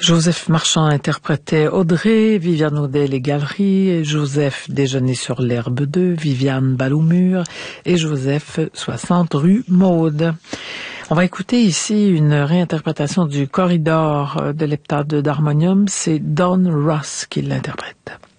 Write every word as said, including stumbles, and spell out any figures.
Joseph Marchand interprétait Audrey, Viviane Audet les Galeries, Joseph Déjeuner sur l'herbe deux, Viviane Balle au mur et Joseph soixante rue Maude. On va écouter ici une réinterprétation du Corridor de l'heptade d'harmonium, c'est Don Ross qui l'interprète.